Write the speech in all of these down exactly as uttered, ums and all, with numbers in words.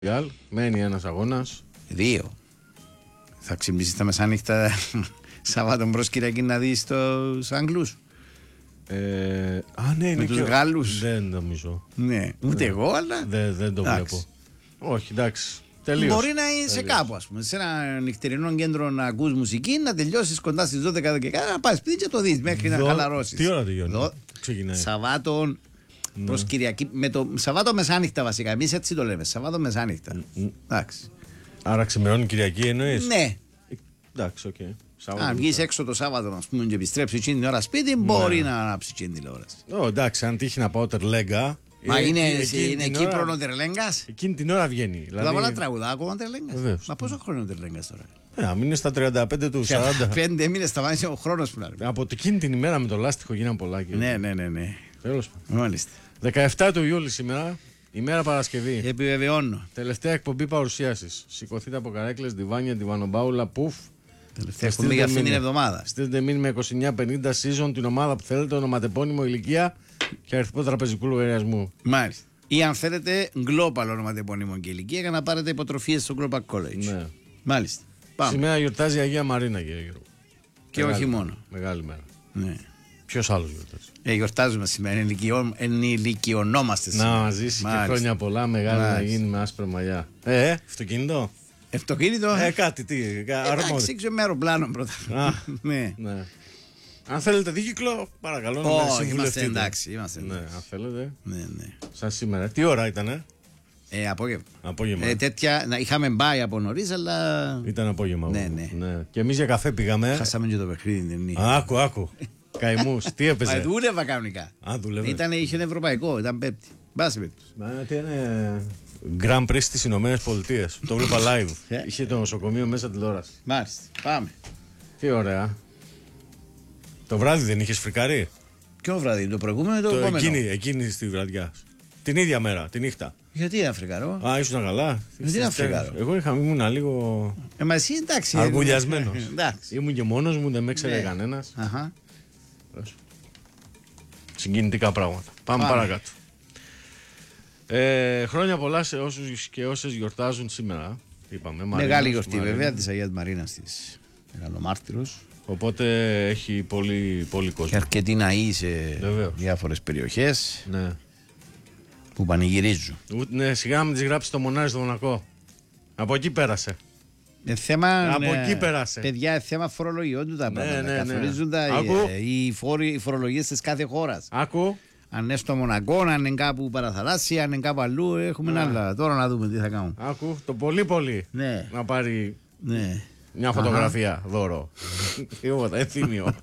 Μένει ένας αγώνας. Δύο. Θα ξυπνήσεις τα μεσάνυχτα Σαββάτο μπρος Κυριακή να δεις τους Άγγλους. Ε, α, ναι, με τους και... Γάλλους. Δεν νομίζω. Ναι, ούτε ναι. εγώ, αλλά. Δεν, δεν το εντάξει. βλέπω. Όχι, εντάξει. Τελείως. Μπορεί να είσαι τελείως. Κάπου, ας πούμε, σε ένα νυχτερινό κέντρο να ακούς μουσική, να τελειώσεις κοντά στις δώδεκα και κάτι, να πας σπίτι και το δεις μέχρι Δο... να χαλαρώσεις. Τι ώρα τελειώνει. Δο... ξεκινάει. Σαββάτο ναι. προς Κυριακή. Με το Σαββάτο μεσάνυχτα βασικά. Εμείς έτσι το λέμε. Σαββάτο μεσάνυχτα. Mm. Εντάξει. Άρα ξημερώνει Κυριακή εννοείς. Ναι. Εντάξει, οκ. Okay. Αν βγεις έξω το Σάββατο ας πούμε, και επιστρέψει εκείνη την ώρα σπίτι, ναι. μπορεί να ανάψει εκείνη την τηλεόραση. Oh, εντάξει, αν τύχει να πάω τερλέγκα. Μα ε, είναι, είναι Κύπρο ο Τερλέγκας. Εκείνη την ώρα βγαίνει. Δηλαδή... Θα βάλω τραγουδά ακόμα ο Τερλέγκας. Μα πόσο χρόνο είναι ο Τερλέγκας τώρα. Ε, να μείνει στα τριάντα πέντε του σαράντα. Πέντε μήνες σταμάτησε ο χρόνος που να ρίχνει. Από εκείνη την ημέρα με το λάστιχο γίναν πολλά. Και... Ναι, ναι, ναι. ναι. Τέλος πάντων. Μάλιστα. δεκαεφτά του Ιούλη σήμερα, ημέρα Παρασκευή. Επιβεβαιώνω. Τελευταία εκπομπή παρουσίασης. Σηκωθείτε από καρέκλες, διβάνια, διβανομπάουλα, πουφ. Τελευταία εκπομπή για αυτήν την εβδομάδα. Στείλτε μήνυμα είκοσι εννιά πενήντα season την ομάδα που θέλετε, ονοματεπώνυμο, ηλικία και αριθμό τραπεζικού λογαριασμού. Μάλιστα. Ή αν θέλετε, global ονοματεπώνυμο και ηλικία για να πάρετε υποτροφίες στο Global College. Ναι. Μάλιστα. Πάμε. Σήμερα γιορτάζει η Αγία Μαρίνα, κύριε Γιώργο. Και μεγάλη, όχι μόνο. Μεγάλη μέρα. Ναι. Ποιος άλλος γιορτάζει. Ε, γιορτάζουμε σήμερα. Ενηλικιωνόμαστε σήμερα. Να ζήσει και χρόνια πολλά, μεγάλη Μάλιστα. να γίνει με άσπρα μαλλιά. Ε, ε αυτοκίνητο. Αυτοκίνητο. Ε, κάτι, τι. Εντάξει, ξέρω με αεροπλάνο πρώτα. Α, ναι. ναι. Αν θέλετε δίκυκλο, παρακαλώ να oh, με συμβουλευτείτε. Είμαστε εντάξει, είμαστε εντάξει. Ναι, αν θέλετε. Ναι, ναι. Σαν σήμερα. Τι ώρα ήτανε. Ε, απόγευμα. απόγευμα. Ε, τέτοια, να, είχαμε μπάει από νωρίς, αλλά. Ήταν απόγευμα. Ναι, ναι. ναι. Και εμείς για καφέ πήγαμε. Χάσαμε και το παιχνίδι. Δεν άκου, άκου. Καημούς, τι έπαιζε. Μα δούλευα κανονικά. Α, δούλευε. Ήταν, είχε ευρωπαϊκό, ήταν πέπτη. Μπάση πέπτη. Μα τι είναι. Grand Prix στις Ηνωμένες Πολιτείες. Το βλέπα live. Είχε το νοσοκομείο μέσα τηλεόραση. Μάλιστα. Πάμε. Τι ωραία. Το βράδυ δεν είχες φρικάρει. Ποιο βράδυ, το προηγούμενο ή το, το επόμενο. Εκείνη, εκείνη στη βραδιά. Την ίδια μέρα, τη νύχτα. Γιατί να φρικάρω. Α, ήσουν καλά. Γιατί να φρικάρω. Εγώ είχα, ήμουν λίγο. Ε, μα εσύ εντάξει. Αργουλιασμένος. εντάξει. Ήμουν και μόνος μου, δεν με έξερε ναι. κανένας. Αχα. Συγκινητικά πράγματα. Πάμε, Πάμε. παρακάτω. Ε, χρόνια πολλά σε όσους και όσες γιορτάζουν σήμερα. Είπαμε, μεγάλη γιορτή βέβαια της Αγίας Μαρίνας της Μεγαλομάρτυρος. Οπότε έχει πολύ, πολύ κόσμο. Και αρκετοί ναοί σε Βεβαίως. διάφορες περιοχές ναι. που πανηγυρίζουν. Ναι, σιγά να μην τις γράψει το Μονάρι στο Μονακό. Από εκεί πέρασε. Ε, θέμα, Από ναι, εκεί πέρασε. Παιδιά, θέμα φορολογιών του τα ναι, πράγματα. Ναι, ναι. Καθορίζουν τα, οι, οι, φόροι, οι φορολογίες της κάθε χώρας. Άκου. Αν είναι στο Μονακό, αν είναι κάπου παραθαλάσσια, αν είναι κάπου αλλού, έχουμε Α. άλλα. Τώρα να δούμε τι θα κάνουμε. Άκου, το πολύ πολύ ναι. να πάρει ναι. μια φωτογραφία δώρο. Τίποτα, εθίμιο.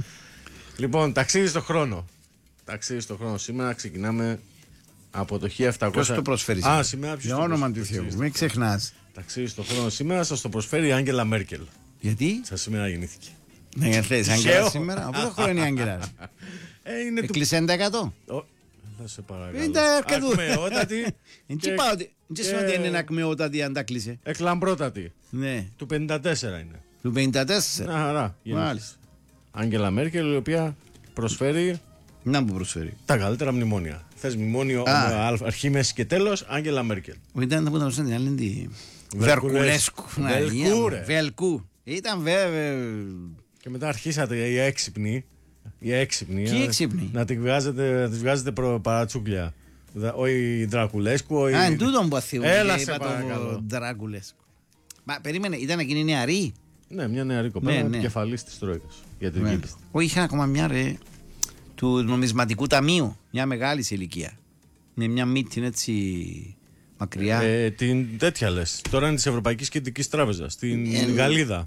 Λοιπόν, ταξίδι στο χρόνο. Ταξίδι στο χρόνο. Σήμερα ξεκινάμε από το χίλια επτακόσια. Ποιος το προσφέρει. Α, σήμερα ποιος για το όνομα του Θεού. Μην ξεχνάς. Ταξίδι στο χρόνο. Σήμερα σας το προσφέρει η Άγγελα Μέρκελ. Γιατί? Σας σήμερα γεννήθηκε. Ναι, γιατί θες Άγγελα σήμερα. Από το χρόνο είναι η Άγγελα. Έκλεισε έντεκα τοις εκατό. Θα σε παρακαλώ. Είναι ακμεότατη. Δεν σημαίνει ότι είναι ακμεότατη αν τα κλείσε. Εκλαμπρότατη. Ναι. Του πενήντα τέσσερα είναι. Του πενήντα τέσσερα. Να χαρά. Μάλιστα. Άγγελα Μέρκελ, η οποία προσφέρει. Να που προσφέρει. Τα καλύτερα μνημόνια. Θες μνημόνιο αρχή, μέση και τέλος, Άγγελα Μέρκελ. Ήταν που ήταν την άλλη. Βερκουλέσκου. Βελκού. Ήταν βέβαια. Και μετά αρχίσατε οι έξυπνοι. Οι έξυπνοι. Τι έξυπνοι. Να τη βγάζετε, να τις βγάζετε προ, παρατσούκλια. Όχι Δρακουλέσκου. Όχι... Α, εν τούτον που αθήου. Έλα σε παρακαλώ. Δρακουλέσκου. Μα περίμενε, ήταν εκείνη νεαρή. Ναι, μια νεαρή κοπέλα. Ναι, ναι. Επικεφαλής της Τρόικας. Για την Κύπρο. Όχι, είχα ακόμα μια ρε. Του νομισματικού ταμείου. Μια μεγάλη σε ηλικία. Με μια μύτη έτσι. Μακριά. Ε, την τέτοια λες. Τώρα είναι της Ευρωπαϊκής Κεντρικής Τράπεζας. Την ε, Γαλλίδα.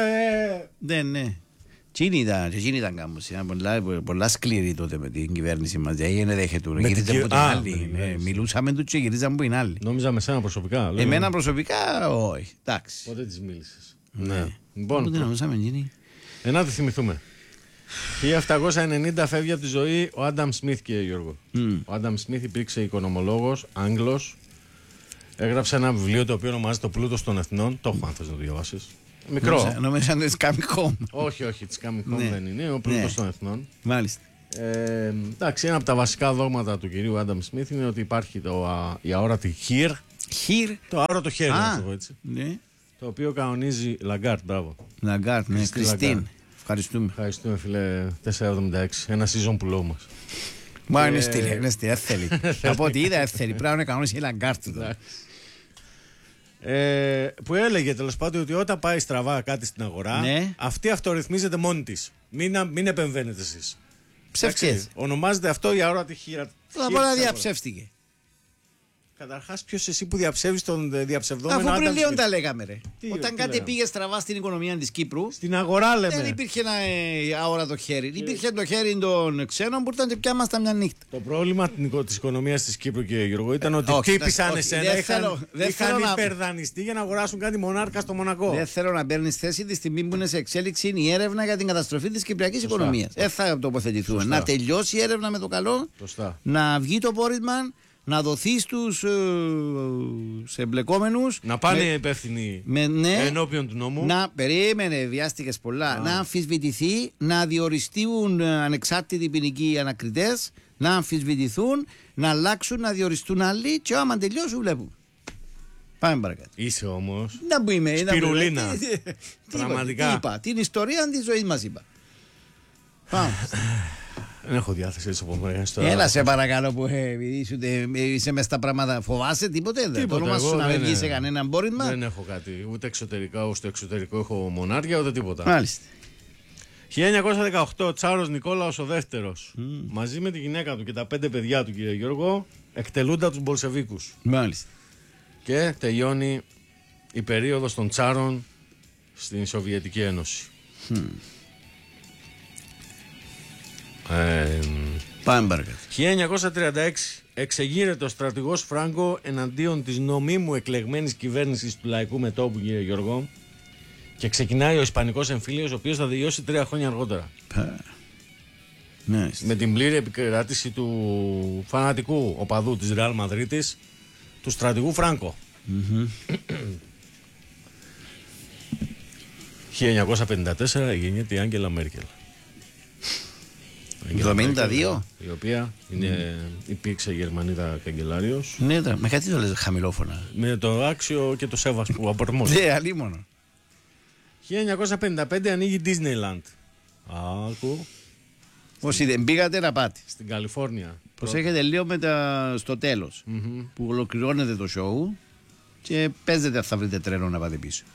Ε, ναι, ναι. Εκείνη ήταν, εκείνη ήταν κάμως. Ήταν πολλά, πολλά σκληρή τότε με την κυβέρνηση μας. Δεν δέχεται. Γυρίζαν από την άλλη. Μιλούσαμε του και γυρίζαν από την άλλη. Νόμιζα με σένα προσωπικά. Εμένα προσωπικά, όχι. Εντάξει. Πότε της μίλησες. Ναι. Λοιπόν. Πότε νόμιζαμε εκείνη. Ε, να τη θυμηθούμε. χίλια επτακόσια ενενήντα φεύγει από τη ζωή ο Άνταμ Σμιθ, κύριε Γιώργο. Mm. Ο Άνταμ Σμιθ υπήρξε οικονομολόγος, Άγγλος. Έγραψε ένα βιβλίο το οποίο ονομάζεται Το Πλούτος των Εθνών. Το έχω αν θες να το διαβάσεις. Μικρό. Νομίζω ότι it's coming home. Όχι, όχι, it's coming home δεν είναι. Ο Πλούτος των Εθνών. Μάλιστα. Ε, εντάξει, ένα από τα βασικά δόγματα του κυρίου Άνταμ Σμιθ είναι ότι υπάρχει το, α, η αόρατη here Χιρ. Το άρωτο χέρι, Α, να το πω έτσι. Ναι. Το οποίο κανονίζει Λαγκάρτ, μπράβο. Λαγκάρτ, ναι, Κριστίν. Λαγκάρτ. Ευχαριστούμε. Ευχαριστούμε, φίλε. τέσσερα εβδομήντα έξι. Ένα season πουλό μας. Μα είναι στήλε, είναι στήλε, έθελη. Από ό,τι είδα, έθελη. Πρέπει να κανονίσει η Λαγκάρτ. Ε, που έλεγε τέλο πάντων ότι όταν πάει στραβά κάτι στην αγορά, ναι. αυτή αυτορυθμίζεται μόνη τη. Μην, μην επεμβαίνετε εσείς. Ψεύτικες. Ονομάζεται αυτό η αόρατη χείρα. Τώρα πολλά διαψεύστηκε. Καταρχάς, ποιος εσύ που διαψεύεις τον διαψευδόμενο. Αφού πριν λίγο τα λέγαμε, ρε. Τι, Όταν τι κάτι λέγαμε. πήγε στραβά στην οικονομία της Κύπρου, στην αγορά λέμε. δεν υπήρχε ένα ε, αόρατο χέρι. Και... υπήρχε το χέρι των ξένων που ήταν και πιάμασταν μια νύχτα. Το πρόβλημα της οικονομίας της Κύπρου, κύριε Γιώργο, ήταν ότι όχι, χτύπησαν όχι, εσένα. δεν Είχαν, θέλω, δεν είχαν θέλω υπερδανιστεί να... για να αγοράσουν κάτι μονάρκα στο Μονακό. Δεν θέλω να παίρνει θέση τη στιγμή που είναι σε εξέλιξη η έρευνα για την καταστροφή της κυπριακής οικονομίας. Δεν θα τοποθετηθούμε. Να τελειώσει η έρευνα με το καλό, Σωστά. να βγει το πόρισμα, να δοθεί στους ε, σε εμπλεκόμενους. Να πάνε με, υπεύθυνοι με, ναι, ενώπιον του νόμου. Να περίμενε, βιάστηκες πολλά. Α. Να αμφισβητηθεί, να διοριστούν ανεξάρτητοι ποινικοί ανακριτές, να αμφισβητηθούν, να αλλάξουν, να διοριστούν άλλοι και άμα τελειώσουν βλέπουν. Πάμε παρακάτω. Είσαι όμως. Να που είμαι. Σπιρουλίνα. Τι Πραγματικά. Τι είπα, την ιστορία της ζωής μας είπα. Πάμε. Δεν έχω διάθεση έτσι από μένα τώρα. Έλα σε παρακαλώ που ε, είσαι, είσαι μέσα στα πράγματα. Φοβάσαι τίποτε, τίποτε. Το όνομα σου να μην βγει σε κανένα μπόρισμα. Δεν έχω κάτι. Ούτε εξωτερικά, ούτε στο εξωτερικό έχω μονάρια, ούτε τίποτα. Μάλιστα. χίλια εννιακόσια δεκαοκτώ, Τσάρος Νικόλαος ο δεύτερος, mm. μαζί με τη γυναίκα του και τα πέντε παιδιά του, κύριε Γιώργο, εκτελούνται τους Μπολσεβίκους. Μάλιστα. Και τελειώνει η περίοδος των Τσάρων στην Σοβιετική Ένωση. Mm. Ε, Πάμε παρακάτω. χίλια εννιακόσια τριάντα έξι, εξεγείρεται ο στρατηγός Φράγκο εναντίον της νομίμου εκλεγμένης κυβέρνησης του Λαϊκού Μετώπου, κύριε Γιώργο, και ξεκινάει ο Ισπανικός εμφύλιος, ο οποίος θα τελειώσει τρία χρόνια αργότερα. Nice. Με την πλήρη επικράτηση του φανατικού οπαδού της Ρεάλ Μαδρίτης, του στρατηγού Φράγκο. Mm-hmm. χίλια εννιακόσια πενήντα τέσσερα γεννιέται η Άγγελα Μέρκελ. εβδομήντα δύο. Η οποία είναι, mm. υπήρξε Γερμανίδα καγκελάριος. Ναι, με κάτι το λες χαμηλόφωνα. Με το άξιο και το σέβας που απορμόζει. Ναι, αλίμονο. χίλια εννιακόσια πενήντα πέντε ανοίγει Disneyland. Άκου. Όσοι δεν πήγατε να πάτε. Στην Καλιφόρνια. Προσέχετε λίγο με τα... στο τέλος. Mm-hmm. Που ολοκληρώνετε το show και παίζετε αν θα βρείτε τρένο να πάτε πίσω.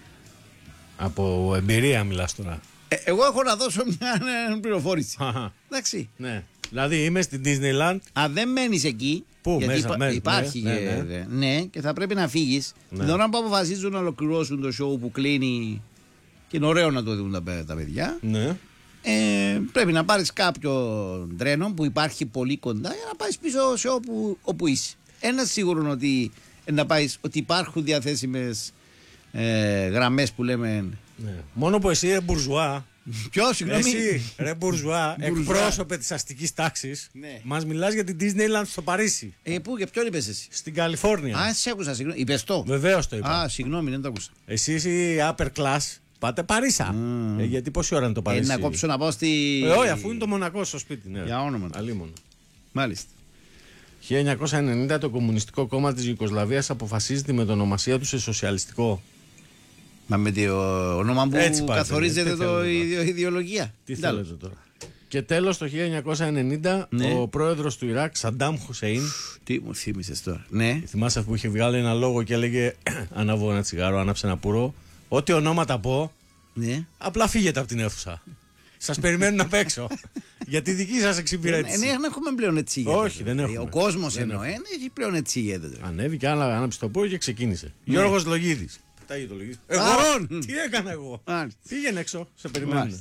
Από εμπειρία μιλάς τώρα. Ε, εγώ έχω να δώσω μια πληροφόρηση. Εντάξει. Ναι. Δηλαδή είμαι στην Disneyland. Αν δεν μένεις εκεί. Πού, γιατί μέσα, υπά, μέσα, υπάρχει. ναι, ναι, ναι. ναι, και θα πρέπει να φύγεις. Ναι. Την ώρα που αποφασίζουν να ολοκληρώσουν το show που κλείνει. Και είναι ωραίο να το δουν τα, τα παιδιά. Ναι. Ε, πρέπει να πάρεις κάποιο τρένο που υπάρχει πολύ κοντά για να πάεις πίσω σε όπου, όπου είσαι. Ένα σίγουρο ότι, να πάεις, ότι υπάρχουν διαθέσιμες ε, γραμμές που λέμε. Ναι. Μόνο που εσύ ρε μπουρζουά. Ποιο, συγγνώμη. Εσύ ρε μπουρζουά, εκπρόσωπε της αστικής τάξης, ναι. μας μιλάς για την Disneyland στο Παρίσι. Ε, πού και ποιον είπες εσύ? Στην Καλιφόρνια. Α, σε άκουσα, συγγνώμη. Είπες το. Βεβαίως το είπα. Α, συγγνώμη, δεν το άκουσα. Εσύ είσαι upper class. Πάτε Παρίσα. Mm. Ε, γιατί πόση ώρα είναι το Παρίσι? Ε, να κόψω να πάω στη. Ε, όχι, αφού είναι το Μονακό στο σπίτι. Ναι. Για όνομα. Αλίμονο. Μάλιστα. χίλια εννιακόσια ενενήντα το Κομμουνιστικό Κόμμα της Ιουγκοσλαβίας αποφασίζει τη μετονομασία του σε σοσιαλιστικό. Μα με το όνομα που Έτσι καθορίζεται πάτε, το η ιδεολογία. Τι θέλετε τώρα. Και τέλος το χίλια εννιακόσια ενενήντα ναι. ο πρόεδρος του Ιράκ, Σαντάμ Χουσέιν. Τι μου θύμισες τώρα. Ναι. Θυμάσαι που είχε βγάλει ένα λόγο και έλεγε ανάβω ένα τσιγάρο, άναψε ένα πουρό. Ό,τι ονόματα πω, ναι. απλά φύγετε από την αίθουσα. Σας περιμένουν απ' έξω. Για τη δική σας εξυπηρέτηση. Ναι, δεν έχουμε πλέον έτσι γίνεται. Όχι, δεν έχουμε. Ο κόσμος εννοεί, έχει πλέον έτσι γίνεται. Ανέβηκε, άναψε το πουρό και ξεκίνησε. Ναι. Γιώργος Λογίδης. Πετάγει το Λογίδης. Εγώ! Τι έκανα εγώ! Πήγαινε έξω, σε περιμένουν.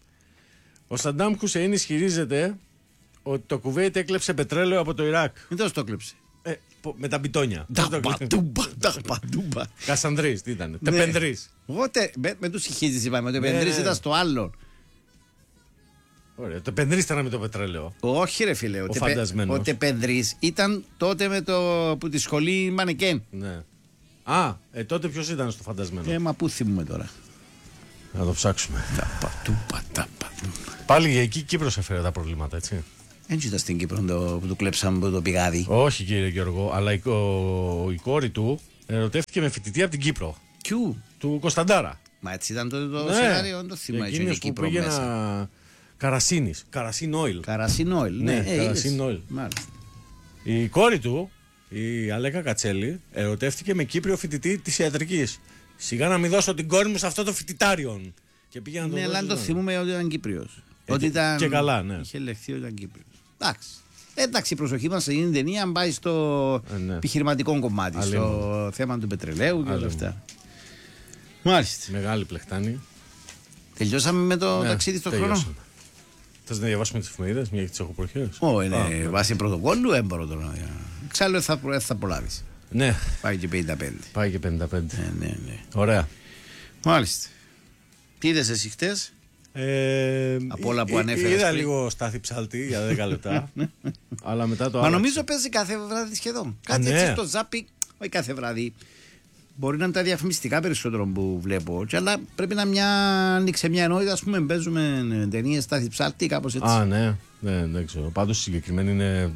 Ο Σαντάμ Χουσέιν ισχυρίζεται ότι το Κουβέιτ έκλεψε πετρέλαιο από το Ιράκ. Μην τόσο το έκλεψε. Ε, με τα μπιτόνια. Ταπαντούμπα. Κασανδρής, τι ήταν. Τεπενδρής. Με, με τους συγχύζεις είπαμε. Ο Τεπενδρής ήταν στο άλλο. Ωραία. Το Τεπενδρής ήταν με το πετρέλαιο. Όχι, ρε φίλε. Ο, ο φαντασμένος. Ο Τεπενδρής ήταν τότε με το, που τη σχολή Μανεκέν. Ναι. Α, ε, τότε ποιος ήταν στο φαντασμένο? Ε, μα πού θυμούμε τώρα. Να το ψάξουμε. Ταπαντούμπα, ταπαντούμπα. Πάλι για εκεί Κύπρος έφερε τα προβλήματα, έτσι. Έτσι ήταν στην Κύπρο το, που του κλέψαμε από το πηγάδι. Όχι κύριε Γιώργο, αλλά η, ο, η κόρη του ερωτεύτηκε με φοιτητή από την Κύπρο. Ποιου? Του Κωνσταντάρα. Μα έτσι ήταν το, το Ναι. σενάριο, δεν το θυμάμαι. Εκείνος που πήγαινα Καρασίνης, Καρασίν Όιλ. Καρασίν Όιλ, ναι. Ναι, ε, Καρασίν είδες. Όιλ. Μάλιστα. Η κόρη του, η Αλέκα Κατσέλη, ερωτεύτηκε με Κύπριο φοιτητή της ιατρικής. Σιγά να μην δώσω την κόρη μου σε αυτό το φοιτητάριον. Και πήγε να το Ναι, αλλά δώσει, το ναι. θυμούμε ότι ήταν Κύπριος. Ε, Ότι και- ήταν... και καλά, ναι. Είχε λεχθεί ότι ήταν Κύπριος. Εντάξει. Εντάξει, η προσοχή μας σε εκείνη την ταινία αν πάει στο Ε, ναι. επιχειρηματικό κομμάτι, Αλλήμον. στο θέμα του πετρελαίου και όλα Αλλήμον. αυτά. Μάλιστα. Μεγάλη πλεχτάνη. Τελειώσαμε με το Ναι, ταξίδι στον τελειώσαμε. χρόνο. Θες να διαβάσουμε τις εφημερίδες, μια και τις έχω προχέρες. Ω, Α, είναι βάση πρωτοκόλλου, έμπορο τώρα. Εξάλλου θα, προ- θα προλάβεις. Ναι, Πάει και πενήντα πέντε. πάει και πενήντα πέντε. Ναι, ναι, ναι. Ωραία. Μάλιστα. Τι είδες εσύ χτες? Ε, Από όλα που εί- ανέφερες Είδα πριν. λίγο Στάθη Ψάλτη για δέκα λεπτά. Αλλά μετά το Μα άλλαξε. νομίζω παίζει κάθε βράδυ σχεδόν. Κάτι ναι. έτσι στο ζάπι, όχι κάθε βράδυ. Μπορεί να είναι τα διαφημιστικά περισσότερο που βλέπω. και Αλλά πρέπει να μια, ανοίξει μια ενότητα. Α πούμε, παίζουμε ταινίες Στάθη Ψάλτη, κάπως έτσι. Α, ναι, ναι, δεν ξέρω. Πάντως συγκεκριμένη είναι,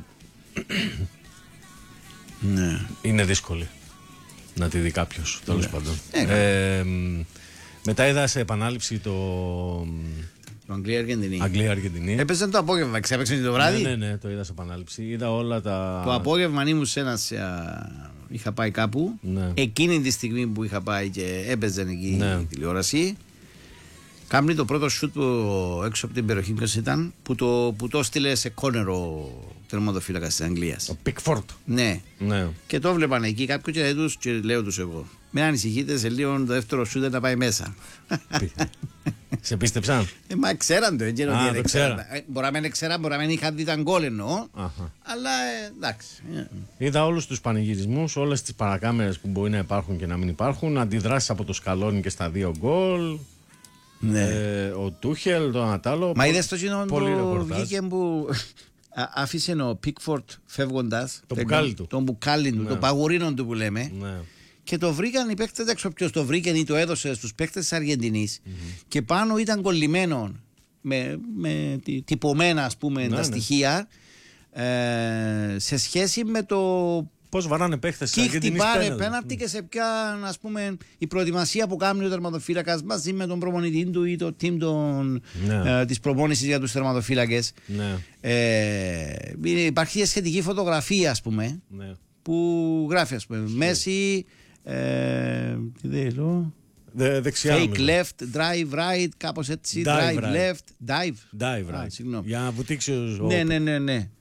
Ναι. είναι δύσκολη να τη δει κάποιο. Τέλος Ναι. πάντων. Ε, Ε, μ, μετά είδα σε επανάληψη το Το Αγγλία-Αργεντινή. Αγγλία-Αργεντινή. Έπαιζε το απόγευμα, ξέπαιξε το βράδυ. Ναι, ναι, ναι, το είδα σε επανάληψη. Είδα όλα τα. Το απόγευμα αν ήμουν σε ένα. σε, α, Είχα πάει κάπου. Ναι. Εκείνη τη στιγμή που είχα πάει και έπαιζε εκεί Ναι. η τηλεόραση. Κάμνει το πρώτο σουτ που έξω από την περιοχή ποιος ήταν, που το, που το στείλε σε κόνερο τερματοφύλακα της Αγγλίας. Ο Πικφόρτ. Ναι. Ναι. Και το βλέπαν εκεί κάποιοι και, τους, και λέω τους εγώ. Μην ανησυχείτε, σε λίγο το δεύτερο σούτ να πάει μέσα. Σε πίστεψαν. Ε, μα ξέραν το, έτσι είναι Α, ότι το δεν ξέραν. ξέραν. Ε, Μπορεί να μην ξέραν, μπορεί να μην είχαν δει τα γκολ εννοώ. Αχα. Αλλά ε, εντάξει. Ε, Είδα όλους τους πανηγυρισμούς, όλες τις παρακάμερες που μπορεί να υπάρχουν και να μην υπάρχουν, αντιδράσεις από το Σκαλόνι και στα δύο γκολ. Ναι. Ε, ο Τούχελ, το Ανατάλο. Μα είδες το κοινό πολύ που ρεπορτάζ. βγήκε που α, άφησε ο Πίκφορτ φεύγοντας Το μπουκάλι του. Το μπουκάλι του, Ναι. το παγουρίνο του που λέμε. Ναι. Και το βρήκαν οι παίκτες, δεν ξέρω ποιος το βρήκε ή το έδωσε στους παίκτες της Αργεντινής. Mm-hmm. Και πάνω ήταν κολλημένο με, με τι- τυπωμένα ας πούμε Ναι, τα ναι. στοιχεία ε, σε σχέση με το Πώς βαράνε παίχτες τι της Αργεντινής χτυπάνε πέναλτι. πέναλτι και σε ποια ας πούμε η προετοιμασία που κάνει ο τερματοφύλακας μαζί με τον προπονητή του ή το team των, Ναι. ε, της προπόνησης για τους τερματοφύλακες. Ναι, Ε, υπάρχει σχετική φωτογραφία ας πούμε ναι. που γράφει ας πούμε Μέση ε, τι δεν λέω Δε, δεξιά fake νομίζω. left, drive right κάπως έτσι, Dive drive right. left, dive Dive Α, right. συγγνώμη. Για να βουτήξει ο... Ναι, ναι, ναι, ναι.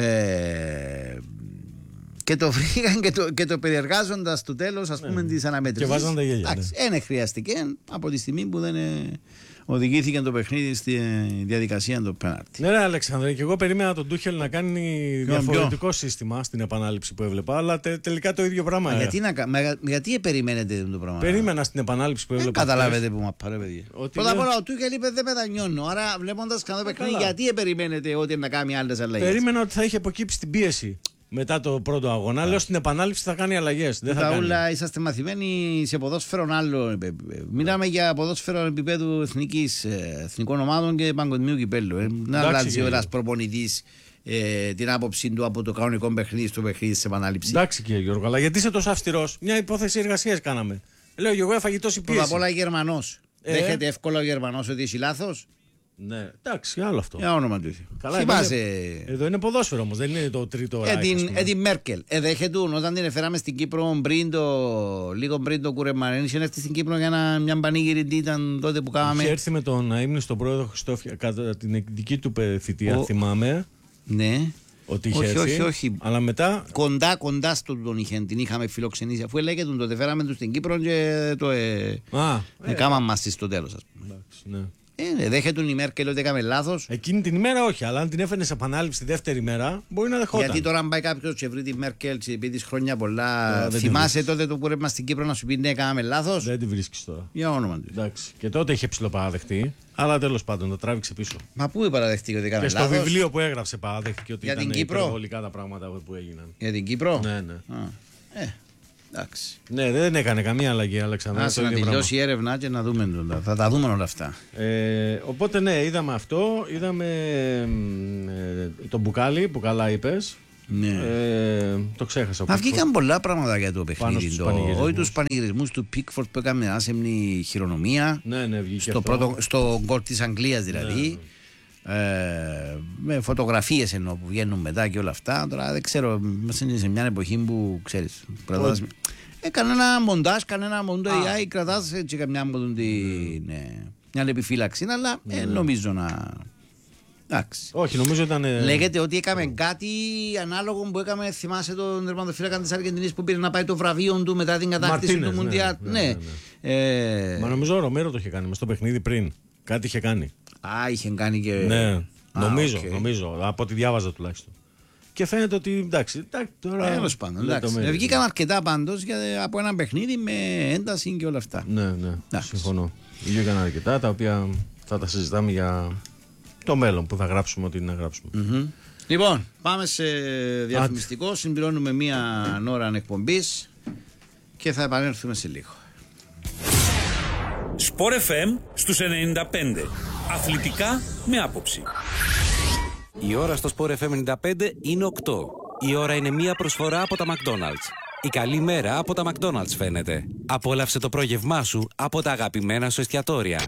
Ε, και το βρήκαν και το, και το περιεργάζοντα στο τέλο, α πούμε, τη αναμέτρηση. Και βάζαν τα γέλια, Εντάξει, δεν χρειαστηκε από τη στιγμή που δεν ε, οδηγήθηκε το παιχνίδι στη διαδικασία του πέναλτι. Ναι, ρε Αλεξάνδρε, και εγώ περίμενα τον Τούχελ να κάνει Ποιον, διαφορετικό σύστημα στην επανάληψη που έβλεπα, αλλά τε- τελικά το ίδιο πράγμα. Μα ε. γιατί, να, κα- μα, γιατί περιμένετε το πράγμα. Περίμενα στην επανάληψη που Δεν έβλεπα. καταλάβετε που μα πάρε, παιδιά. Ότι Πρώτα απ' λέω- όλα, ο Τούχελ είπε δεν μετανιώνω. Άρα, βλέποντα κανένα παιχνίδι, καλά. γιατί περιμένετε ότι να κάνει άλλε αλλαγέ. Περίμενα ότι θα είχε αποκύψει την πίεση μετά το πρώτο αγώνα. Λέω στην επανάληψη θα κάνει αλλαγές. Δεν θα κάνει. Ταούλα, είσαστε μαθημένοι σε ποδόσφαιρο άλλο επίπεδο. Μιλάμε για ποδόσφαιρο επίπεδου εθνικής, ε, εθνικών ομάδων και παγκοσμίου κυπέλλου. Ε. Να Εντάξει, αλλάζει ο κύριε. ένας προπονητής ε, την άποψή του από το κανονικό παιχνίδι στο παιχνίδι σε επανάληψη. Εντάξει κύριε Γιώργο, αλλά γιατί είσαι τόσο αυστηρός. Μια υπόθεση εργασίας κάναμε. Λέω εγώ έφαγε τόση Πρώτα απ' πίεση. όλα Γερμανός. Ε. Δέχεται εύκολα ο Γερμανός ότι έχει λάθος. Ναι, εντάξει, άλλο αυτό. Για όνομα του. Καλά, Θυμάσαι. εδώ είναι, εδώ είναι ποδόσφαιρο όμως, δεν είναι το τρίτο Ε, ράικ. ας την, πούμε. ε, την Μέρκελ. Ε, δέχεται όταν την έφεραμε στην Κύπρο πριν το, λίγο πριν το κουρεμαρένι. Είχε έρθει στην Κύπρο για ένα, μια πανήγυρη. Τι ήταν τότε που κάναμε. Είχε έρθει με τον αείμνηστο πρόεδρο Χριστόφια κατά την δική του πε- θητεία, Ο- θυμάμαι. Ναι. Ότι είχε Όχι, έρθει. όχι, όχι. Αλλά μετά. Κοντά, κοντά στον τον είχε, την είχαμε φιλοξενήσει. Αφού έλεγε τον τότε φέραμε του στην Κύπρο και το ε, Α, ε, κάμαμε μας στο τέλος ας πούμε. εντάξει, ναι. Ε, δέχεται τον η Μέρκελ ότι έκαμε λάθος. Εκείνη την ημέρα όχι, αλλά αν την έφερε σε επανάληψη τη δεύτερη μέρα, μπορεί να δεχόταν. Γιατί τώρα αν πάει κάποιος και βρει τη Μέρκελ και πει της χρόνια πολλά, Ε, δεν τη θυμάσαι βρίσκεις. τότε το κούρεμα στην Κύπρο να σου πει ναι, έκαμε λάθος. Δεν τη βρίσκει τώρα. Για όνομα του. Εντάξει. Και τότε είχε ψηλοπαραδεχτεί, αλλά τέλος πάντων το τράβηξε πίσω. Μα πού παραδεχτήκε ότι έκαμε Και στο λάθος. βιβλίο που έγραψε παραδέχτηκε ότι Για την ήταν Κύπρο? υπερβολικά τα πράγματα που έγιναν. Για την Κύπρο. Ναι, ναι. Α, ε. Εντάξει. Ναι, δεν έκανε καμία αλλαγή, Αλεξανδρά. Άσε να τελειώσει η έρευνα και να δούμε. Θα τα δούμε όλα αυτά. Ε, οπότε, ναι, είδαμε αυτό. Είδαμε ε, το μπουκάλι που καλά είπες. Ναι. Ε, το ξέχασα. Μα βγήκαν πολλά πράγματα για το παιχνίδι. Το, όχι τους πανηγυρισμούς του Πίκφορτ που έκαμε άσεμνη χειρονομία. Ναι, ναι, βγήκε στο, αυτό. πρώτο, στο γκολ της Αγγλίας δηλαδή. Ναι. Ε, με φωτογραφίες εννοώ που βγαίνουν μετά και όλα αυτά. Τώρα δεν ξέρω, είμαστε σε μια εποχή που ξέρεις. Κρατάς, ε, κανένα μοντάζ, κανένα μοντάζ έι άι κρατάς έτσι καμιά από την, ναι, μια επιφύλαξη, αλλά ναι. ε, νομίζω να. Εντάξει. Όχι, νομίζω ήταν. Λέγεται ότι έκαμε κάτι ανάλογο που έκαμε. Θυμάσαι τον τερματοφύλακα της Αργεντινής που πήρε να πάει το βραβείο του μετά την κατάκτηση του Μουντιάλ. Ναι, ναι, ναι, ναι. Ε... Μα νομίζω ο Ρομέρο το είχε κάνει μες στο παιχνίδι πριν. Κάτι είχε κάνει. Α, είχε κάνει και. Ναι, Α, νομίζω, okay. νομίζω. Από ό,τι διάβαζα τουλάχιστον. Και φαίνεται ότι εντάξει. εντάξει τώρα. Τέλος πάντων. Εντάξει. Ε, βγήκαν αρκετά πάντως από ένα παιχνίδι με ένταση και όλα αυτά. Ναι, ναι. Εντάξει. Συμφωνώ. Βγήκαν αρκετά τα οποία θα τα συζητάμε για το μέλλον που θα γράψουμε ό,τι είναι να γράψουμε. Mm-hmm. Λοιπόν, πάμε σε διαφημιστικό. Συμπληρώνουμε μία ώρα εκπομπής και θα επανέλθουμε σε λίγο. Σπορ εφ εμ στους ενενήντα πέντε. Αθλητικά με άποψη. Η ώρα στο Σπορ εφ εμ ενενήντα πέντε είναι οκτώ. Η ώρα είναι μία προσφορά από τα McDonald's. Η καλή μέρα από τα McDonald's φαίνεται. Απόλαυσε το πρόγευμά σου από τα αγαπημένα σου εστιατόρια.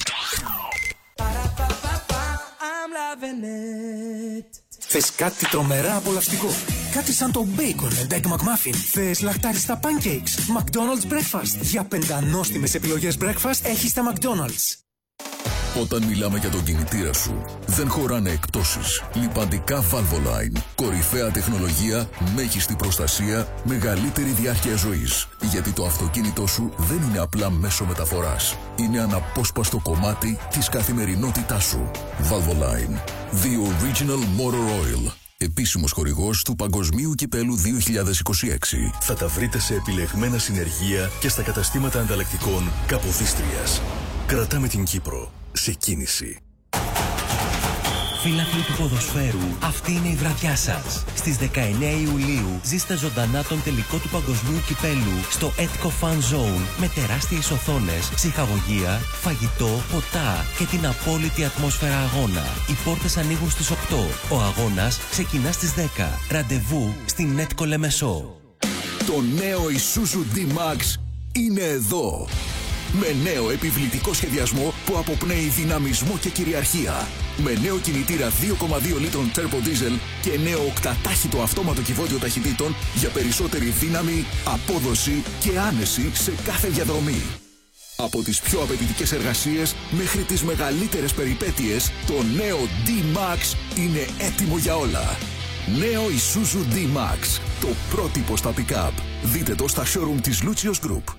Θες κάτι τρομερά απολαυστικό? Κάτι σαν το bacon and egg McMuffin? Θες λαχτάριστα pancakes? McDonald's Breakfast. Για πεντανόστιμες επιλογές breakfast έχεις τα McDonald's. Όταν μιλάμε για τον κινητήρα σου, δεν χωράνε εκπτώσεις. Λιπαντικά Valvoline. Κορυφαία τεχνολογία, μέγιστη προστασία, μεγαλύτερη διάρκεια ζωής. Γιατί το αυτοκίνητό σου δεν είναι απλά μέσο μεταφοράς. Είναι αναπόσπαστο κομμάτι της καθημερινότητάς σου. Valvoline. The Original Motor Oil. Επίσημος χορηγός του Παγκοσμίου Κυπέλου δύο χιλιάδες είκοσι έξι. Θα τα βρείτε σε επιλεγμένα συνεργεία και στα καταστήματα ανταλλακτικών Καποδίστριας. Κρατάμε την Κύπρο σε κίνηση. Φίλαθλοι του ποδοσφαίρου, αυτή είναι η βραδιά σας. Στις δεκαεννέα Ιουλίου ζήστε ζωντανά τον τελικό του Παγκοσμίου Κυπέλου στο Etco Fan Zone με τεράστιες οθόνες, ψυχαγωγία, φαγητό, ποτά και την απόλυτη ατμόσφαιρα αγώνα. Οι πόρτες ανοίγουν στις οκτώ. Ο αγώνας ξεκινά στις δέκα. Ραντεβού στην Etco Λεμεσό. Το νέο Isuzu D-Max είναι εδώ. Με νέο επιβλητικό σχεδιασμό που αποπνέει δυναμισμό και κυριαρχία. Με νέο κινητήρα δύο κόμμα δύο λίτρων turbo diesel και νέο οκτατάχυτο αυτόματο κυβότιο ταχυτήτων για περισσότερη δύναμη, απόδοση και άνεση σε κάθε διαδρομή. Από τις πιο απαιτητικές εργασίες μέχρι τις μεγαλύτερες περιπέτειες, το νέο D-Max είναι έτοιμο για όλα. Νέο Isuzu D-Max, το πρότυπο στα pick-up. Δείτε το στα showroom της Lucius Group.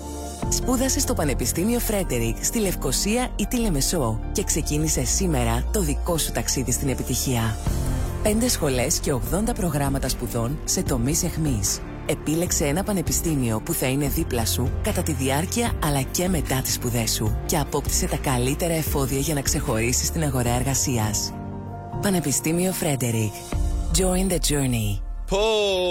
Σπούδασε στο Πανεπιστήμιο Φρέντερικ στη Λευκοσία ή τη Λεμεσό και ξεκίνησε σήμερα το δικό σου ταξίδι στην επιτυχία. Πέντε σχολές και ογδόντα προγράμματα σπουδών σε τομείς εχμής. Επίλεξε ένα πανεπιστήμιο που θα είναι δίπλα σου κατά τη διάρκεια αλλά και μετά τις σπουδές σου και απόκτησε τα καλύτερα εφόδια για να ξεχωρίσεις στην αγορά εργασίας. Πανεπιστήμιο Φρέντερικ. Join the journey. Πω,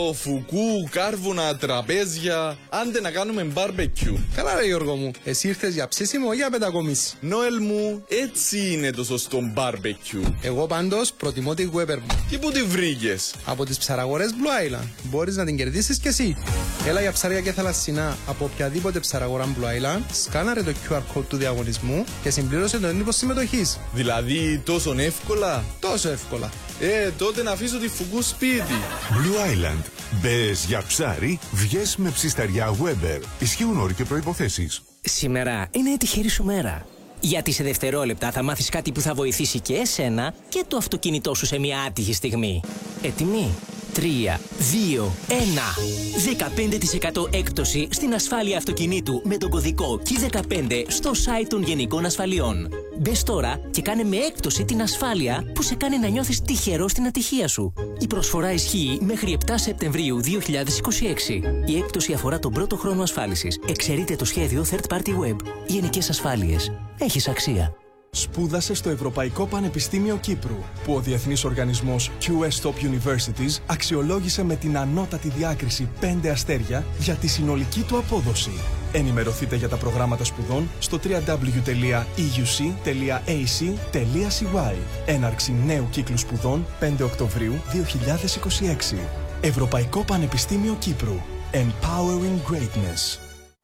φουκού, κάρβουνα, τραπέζια. Άντε να κάνουμε barbecue. Καλά ρε Γιώργο μου, εσύ ήρθες για ψήσιμο ή για πεντακομίση? Νόελ μου, έτσι είναι το σωστό barbecue. Εγώ πάντως προτιμώ τη Weber μου. Και πού τη βρήκες? Από τις ψαραγορές Blue Island. Μπορείς να την κερδίσεις κι εσύ. Έλα για ψάρια και θαλασσινά από οποιαδήποτε ψαραγορά Blue Island, σκάναρε το κιου αρ code του διαγωνισμού και συμπλήρωσε τον έντυπο συμμετοχής. Δηλαδή τόσο εύκολα? Τόσο εύκολα. Ε, τότε να αφήσω τη φουκού σπίτι. Blue Island. Μπες για ψάρι, βγες με ψισταριά Weber. Ισχύουν όροι και προϋποθέσεις. Σήμερα είναι η τυχερή σου μέρα. Γιατί σε δευτερόλεπτα θα μάθεις κάτι που θα βοηθήσει και εσένα και το αυτοκίνητό σου σε μια άτυχη στιγμή. Έτοιμοι? τρία, δύο, ένα. δεκαπέντε τοις εκατό έκπτωση στην ασφάλεια αυτοκινήτου με τον κωδικό κι δεκαπέντε στο site των Γενικών Ασφαλιών. Μπες τώρα και κάνε με έκπτωση την ασφάλεια που σε κάνει να νιώθεις τυχερό στην ατυχία σου. Η προσφορά ισχύει μέχρι επτά Σεπτεμβρίου δύο χιλιάδες είκοσι έξι. Η έκπτωση αφορά τον πρώτο χρόνο ασφάλισης. Εξαιρείται το σχέδιο Third Party Web. Γενικές Ασφάλειες. Έχεις αξία. Σπούδασε στο Ευρωπαϊκό Πανεπιστήμιο Κύπρου, που ο διεθνής οργανισμός κιου ες Top Universities αξιολόγησε με την ανώτατη διάκριση πέντε αστέρια για τη συνολική του απόδοση. Ενημερωθείτε για τα προγράμματα σπουδών στο double-u double-u double-u τελεία ι γιου σι τελεία έι σι τελεία σι γουάι. Έναρξη νέου κύκλου σπουδών πέντε Οκτωβρίου δύο χιλιάδες είκοσι έξι. Ευρωπαϊκό Πανεπιστήμιο Κύπρου. Empowering Greatness.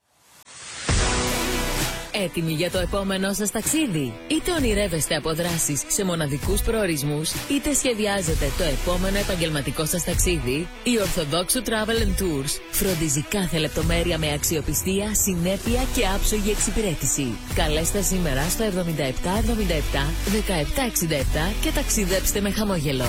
Έτοιμοι για το επόμενό σας ταξίδι? Είτε ονειρεύεστε από δράσεις σε μοναδικούς προορισμούς, είτε σχεδιάζετε το επόμενο επαγγελματικό σας ταξίδι, η Ορθοδόξου Travel and Tours φροντίζει κάθε λεπτομέρεια με αξιοπιστία, συνέπεια και άψογη εξυπηρέτηση. Καλέστε σήμερα στο εβδομήντα επτά εβδομήντα επτά δεκαεπτά εξήντα επτά και ταξιδέψτε με χαμόγελο.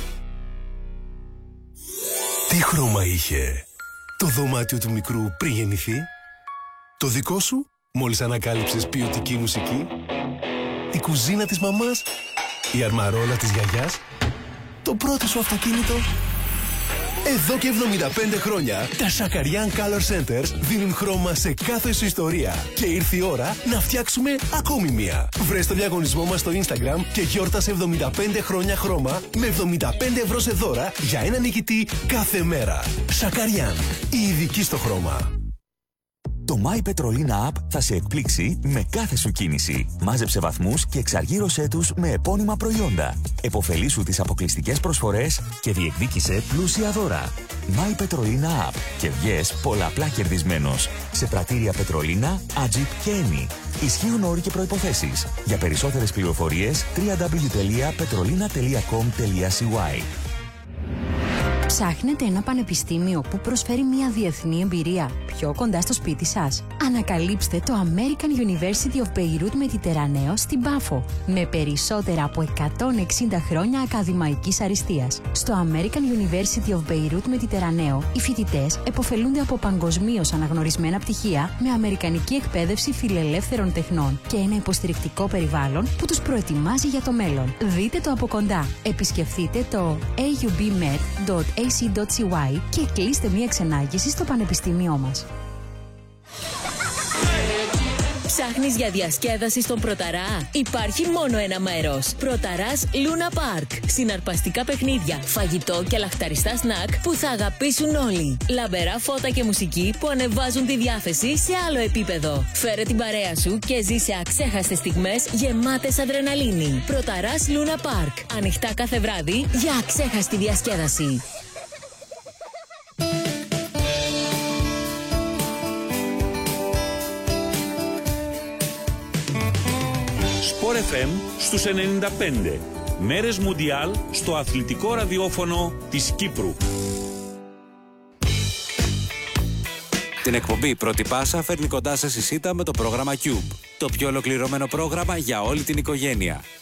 Τι χρώμα είχε το δωμάτιο του μικρού πριν γεννηθεί? Το δικό σου, μόλις ανακάλυψες ποιοτική μουσική? Η κουζίνα της μαμάς? Η αρμαρόλα της γιαγιάς? Το πρώτο σου αυτοκίνητο? Εδώ και εβδομήντα πέντε χρόνια τα Shakarian Color Centers δίνουν χρώμα σε κάθε σου ιστορία. Και ήρθε η ώρα να φτιάξουμε ακόμη μία. Βρες το διαγωνισμό μας στο Instagram και γιόρτασε εβδομήντα πέντε χρόνια χρώμα με εβδομήντα πέντε ευρώ σε δώρα για ένα νικητή κάθε μέρα. Shakarian, η ειδική στο χρώμα. Το My Petrolina App θα σε εκπλήξει με κάθε σου κίνηση. Μάζεψε βαθμούς και εξαργύρωσέ τους με επώνυμα προϊόντα. Εποφελήσου τις αποκλειστικές προσφορές και διεκδίκησε πλούσια δώρα. My Petrolina App και βγες πολλαπλά κερδισμένος. Σε πρατήρια Petrolina, Agip και Eni. Ισχύουν όροι και προϋποθέσεις. Για περισσότερες πληροφορίες double-u double-u double-u τελεία petrolina τελεία com τελεία σι γουάι. Ψάχνετε ένα πανεπιστήμιο που προσφέρει μια διεθνή εμπειρία πιο κοντά στο σπίτι σας? Ανακαλύψτε το American University of Beirut Mediterraneo στην Πάφο, με περισσότερα από εκατόν εξήντα χρόνια ακαδημαϊκής αριστείας. Στο American University of Beirut Mediterraneo, οι φοιτητές επωφελούνται από παγκοσμίως αναγνωρισμένα πτυχία με αμερικανική εκπαίδευση φιλελεύθερων τεχνών και ένα υποστηρικτικό περιβάλλον που τους προετοιμάζει για το μέλλον. Δείτε το από κοντά. Επισκεφτείτε το έι γιου μπι μεντ τελεία έι σι τελεία σι γουάι και κλείστε μία ξενάγηση στο πανεπιστήμιό μας. Ψάχνεις για διασκέδαση στον Πρωταρά? Υπάρχει μόνο ένα μέρος. Πρωταράς Luna Park. Συναρπαστικά παιχνίδια, φαγητό και λαχταριστά σνακ που θα αγαπήσουν όλοι. Λαμπερά φώτα και μουσική που ανεβάζουν τη διάθεση σε άλλο επίπεδο. Φέρε την παρέα σου και ζήσε αξέχαστες στιγμές γεμάτες αδρεναλίνη. Πρωταράς Luna Park. Ανοιχτά κάθε βράδυ για αξέχαστη διασκέδαση. Sport εφ εμ στους ενενήντα πέντε. Μέρες Μουντιάλ στο αθλητικό ραδιόφωνο της Κύπρου. Την εκπομπή Πρώτη Πάσα φέρνει κοντά σας η ΣΥΤΑ με το πρόγραμμα Cube. Το πιο ολοκληρωμένο πρόγραμμα για όλη την οικογένεια.